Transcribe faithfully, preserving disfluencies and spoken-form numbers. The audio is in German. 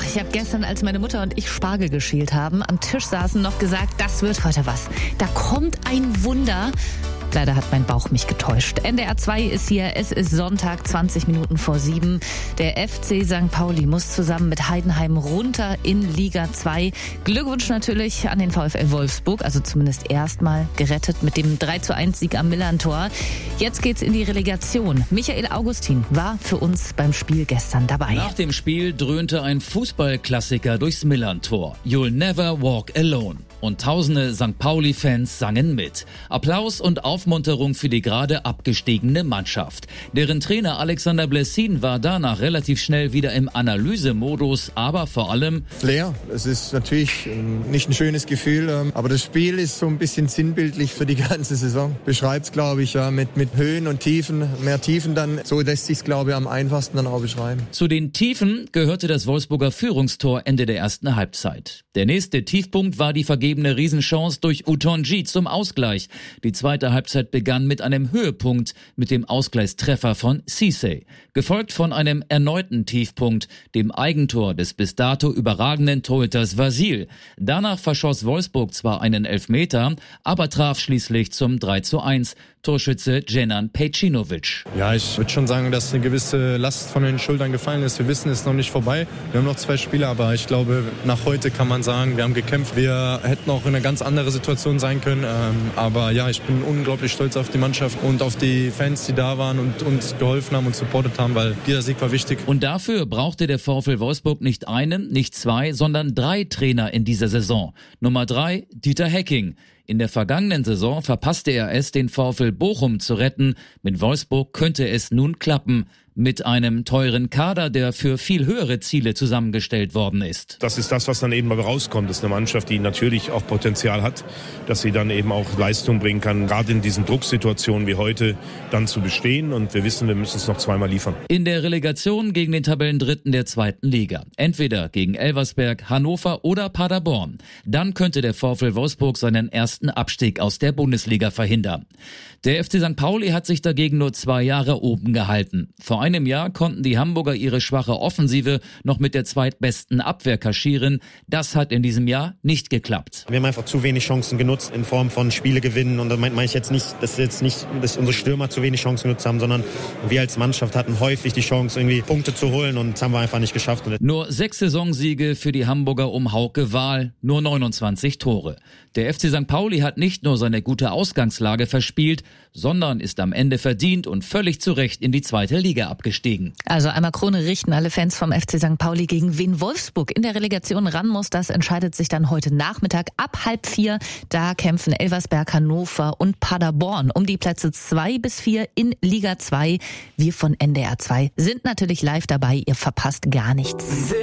ich habe gestern, als meine Mutter und ich Spargel geschält haben, am Tisch saßen, noch gesagt, das wird heute was. Da kommt ein Wunder. Leider hat mein Bauch mich getäuscht. N D R zwei ist hier, es ist Sonntag, zwanzig Minuten vor sieben. Der F C Sankt Pauli muss zusammen mit Heidenheim runter in Liga zwei. Glückwunsch natürlich an den VfL Wolfsburg, also zumindest erstmal gerettet mit dem drei zu eins Sieg am Millern-Tor. Jetzt geht's in die Relegation. Michael Augustin war für uns beim Spiel gestern dabei. Nach dem Spiel dröhnte ein Fußballklassiker durchs Millern-Tor. You'll never walk alone. Und tausende Sankt Pauli-Fans sangen mit. Applaus und Aufmunterung für die gerade abgestiegene Mannschaft. Deren Trainer Alexander Blessin war danach relativ schnell wieder im Analysemodus, aber vor allem leer. Es ist natürlich nicht ein schönes Gefühl, aber das Spiel ist so ein bisschen sinnbildlich für die ganze Saison. Beschreibt es, glaube ich, ja, mit, mit Höhen und Tiefen, mehr Tiefen dann. So lässt sich es, glaube ich, am einfachsten dann auch beschreiben. Zu den Tiefen gehörte das Wolfsburger Führungstor Ende der ersten Halbzeit. Der nächste Tiefpunkt war die vergebene Riesenchance durch Utonji zum Ausgleich. Die zweite Halbzeit begann mit einem Höhepunkt, mit dem Ausgleichstreffer von Cissé. Gefolgt von einem erneuten Tiefpunkt, dem Eigentor des bis dato überragenden Torhüters Vasil. Danach verschoss Wolfsburg zwar einen Elfmeter, aber traf schließlich zum drei zu eins. Torschütze Dženan Pejčinović. Ja, ich würde schon sagen, dass eine gewisse Last von den Schultern gefallen ist. Wir wissen, es ist noch nicht vorbei. Wir haben noch zwei Spiele, aber ich glaube, nach heute kann man sagen, wir haben gekämpft. Wir hätten auch in einer ganz anderen Situation sein können. Aber ja, ich bin unglaublich stolz auf die Mannschaft und auf die Fans, die da waren und uns geholfen haben und supportet haben, weil dieser Sieg war wichtig. Und dafür brauchte der VfL Wolfsburg nicht einen, nicht zwei, sondern drei Trainer in dieser Saison. Nummer drei, Dieter Hecking. In der vergangenen Saison verpasste er es, den VfL Bochum zu retten. Mit Wolfsburg könnte es nun klappen. Mit einem teuren Kader, der für viel höhere Ziele zusammengestellt worden ist. Das ist das, was dann eben mal rauskommt. Das ist eine Mannschaft, die natürlich auch Potenzial hat, dass sie dann eben auch Leistung bringen kann, gerade in diesen Drucksituationen wie heute dann zu bestehen. Und wir wissen, wir müssen es noch zweimal liefern. In der Relegation gegen den Tabellendritten der zweiten Liga. Entweder gegen Elversberg, Hannover oder Paderborn. Dann könnte der VfL Wolfsburg seinen ersten Abstieg aus der Bundesliga verhindern. Der F C Sankt Pauli hat sich dagegen nur zwei Jahre oben gehalten. Vor einem Jahr konnten die Hamburger ihre schwache Offensive noch mit der zweitbesten Abwehr kaschieren. Das hat in diesem Jahr nicht geklappt. Wir haben einfach zu wenig Chancen genutzt in Form von Spiele gewinnen. Und da meine ich jetzt nicht, dass jetzt nicht, dass unsere Stürmer zu wenig Chancen genutzt haben, sondern wir als Mannschaft hatten häufig die Chance, irgendwie Punkte zu holen, und das haben wir einfach nicht geschafft. Nur sechs Saisonsiege für die Hamburger um Hauke Wahl, nur neunundzwanzig Tore. Der F C Sankt Pauli hat nicht nur seine gute Ausgangslage verspielt, sondern ist am Ende verdient und völlig zu Recht in die zweite Liga abgestiegen. Also einmal Krone richten alle Fans vom F C Sankt Pauli, gegen wen Wolfsburg in der Relegation ran muss. Das entscheidet sich dann heute Nachmittag ab halb vier. Da kämpfen Elversberg, Hannover und Paderborn um die Plätze zwei bis vier in Liga zwei. Wir von N D R zwei sind natürlich live dabei. Ihr verpasst gar nichts.